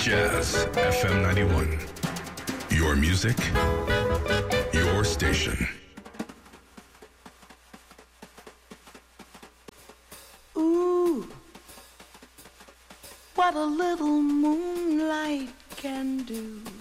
Jazz FM 91. Your music, your station. Ooh, what a little moonlight can do.